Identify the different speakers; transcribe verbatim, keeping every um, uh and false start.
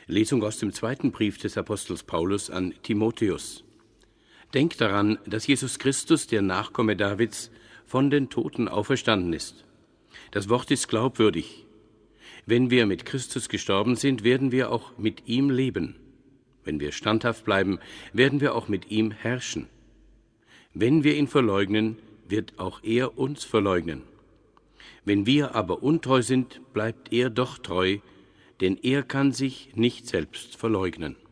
Speaker 1: Lesung aus dem zweiten Brief des Apostels Paulus an Timotheus. Denkt daran, dass Jesus Christus, der Nachkomme Davids, von den Toten auferstanden ist. Das Wort ist glaubwürdig. Wenn wir mit Christus gestorben sind, werden wir auch mit ihm leben. Wenn wir standhaft bleiben, werden wir auch mit ihm herrschen. Wenn wir ihn verleugnen, wird auch er uns verleugnen. Wenn wir aber untreu sind, bleibt er doch treu, denn er kann sich nicht selbst verleugnen.